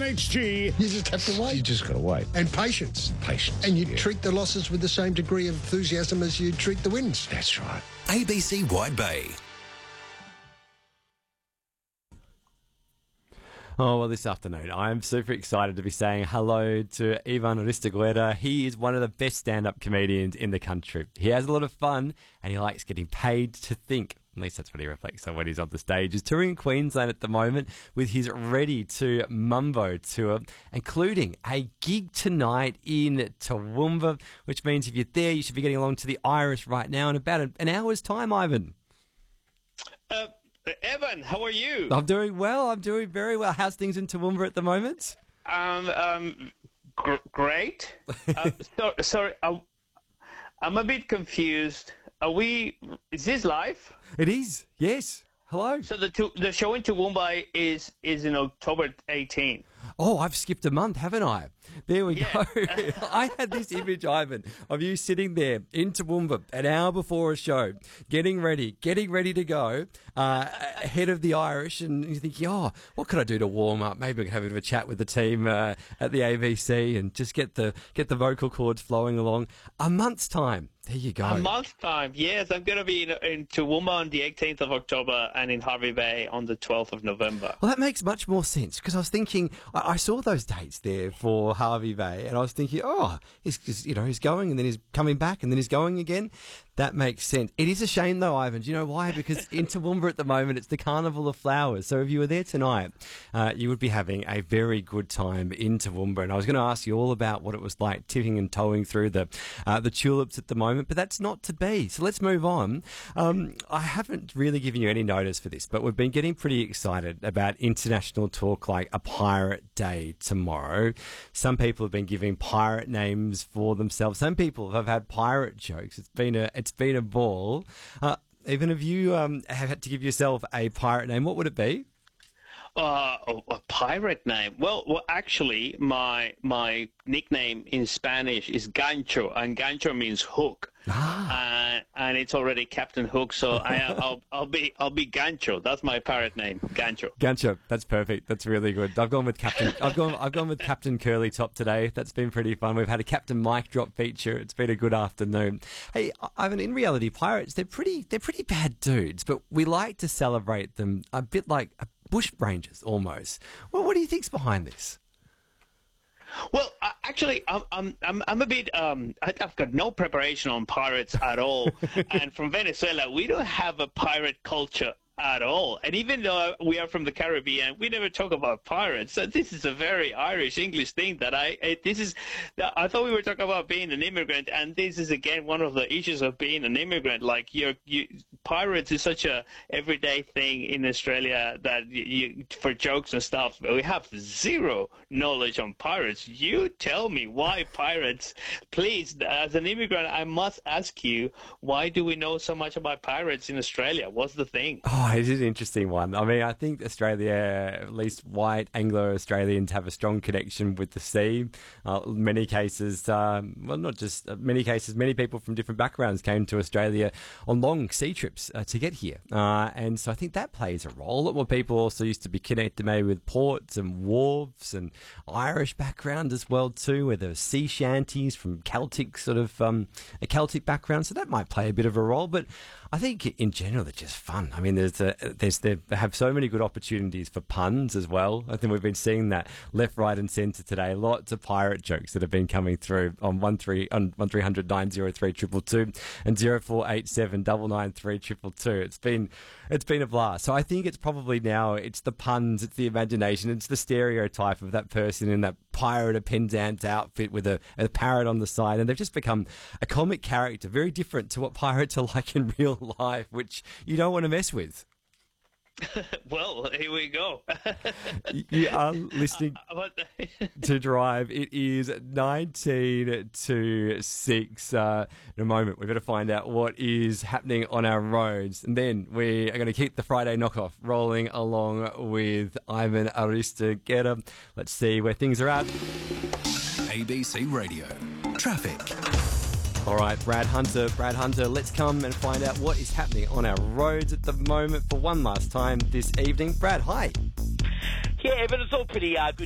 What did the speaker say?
NHG. You just have to wait. You just got to wait. And patience. Patience. And you treat the losses with the same degree of enthusiasm as you treat the wins. That's right. ABC Wide Bay. Oh, well, this afternoon, I'm super excited to be saying hello to Ivan Aristeguieta. He is one of the best stand-up comedians in the country. He has a lot of fun, and he likes getting paid to think. At least that's what he reflects on when he's on the stage. He's touring Queensland at the moment with his Ready to Mumbo tour, including a gig tonight in Toowoomba, which means if you're there, you should be getting along to the Irish right now in about an hour's time, Ivan. Evan, how are you? I'm doing well. I'm doing very well. How's things in Toowoomba at the moment? Great. Sorry, I'm a bit confused. Is this live? It is, yes. Hello. So the show in Toowoomba is in October 18th. Oh, I've skipped a month, haven't I? There we go. I had this image, Ivan, of you sitting there in Toowoomba an hour before a show, getting ready to go, ahead of the Irish, and you're thinking, oh, what could I do to warm up? Maybe I could have a bit of a chat with the team at the ABC and just get the vocal cords flowing along. A month's time. There you go. A month's time, yes. I'm going to be in Toowoomba on the 18th of October and in Harvey Bay on the 12th of November. Well, that makes much more sense because I was thinking, I saw those dates there for Harvey Bay and I was thinking, oh, he's going and then he's coming back and then he's going again. That makes sense. It is a shame though, Ivan. Do you know why? Because in Toowoomba at the moment, it's the Carnival of Flowers. So if you were there tonight, you would be having a very good time in Toowoomba. And I was going to ask you all about what it was like tipping and towing through the tulips at the moment, but that's not to be. So let's move on. I haven't really given you any notice for this, but we've been getting pretty excited about international talk like a Pirate Day tomorrow. Some people have been giving pirate names for themselves. Some people have had pirate jokes. It's been a ball. Even if you have had to give yourself a pirate name, what would it be? A pirate name? Well, actually, my nickname in Spanish is Gancho, and Gancho means hook. And it's already Captain Hook, so I'll be Gancho. That's my pirate name, Gancho. Gancho, that's perfect. That's really good. I've gone with Captain. I've gone with Captain Curly Top today. That's been pretty fun. We've had a Captain Mic Drop feature. It's been a good afternoon. Hey, Ivan, in reality, pirates they're pretty bad dudes, but we like to celebrate them a bit like bush rangers almost. Well, what do you think's behind this? Well, actually, I'm a bit. I've got no preparation on pirates at all, and from Venezuela, we don't have a pirate culture at all. And even though we are from the Caribbean, we never talk about pirates. So this is a very Irish English thing that I thought we were talking about being an immigrant, and this is again one of the issues of being an immigrant. Like pirates is such a everyday thing in Australia that for jokes and stuff, but we have zero knowledge on pirates. You tell me why pirates, please. As an immigrant, I must ask you, why do we know so much about pirates in Australia? What's the thing? Oh, it is an interesting one. I mean, I think Australia, at least white Anglo-Australians, have a strong connection with the sea. Many cases, many people from different backgrounds came to Australia on long sea trips to get here. And so I think that plays a role. A lot more people also used to be connected maybe with ports and wharves and Irish background as well too, where there were sea shanties from Celtic a Celtic background. So that might play a bit of a role. But I think in general they're just fun. I mean, they have so many good opportunities for puns as well. I think we've been seeing that left, right, and centre today. Lots of pirate jokes that have been coming through on 1300 903 222 and 0487 993 222. It's been a blast. So I think it's probably now it's the puns, it's the imagination, it's the stereotype of that person in that pirate or pendant outfit with a parrot on the side, and they've just become a comic character, very different to what pirates are like in real life, which you don't want to mess with. Well, here we go. You are listening to Drive. It is 19 to 6. In a moment, we're going to find out what is happening on our roads. And then we are going to keep the Friday knockoff rolling along with Ivan Aristeguieta. Let's see where things are at. ABC Radio. Traffic. All right, Brad Hunter, let's come and find out what is happening on our roads at the moment for one last time this evening. Brad, hi. Yeah, but it's all pretty good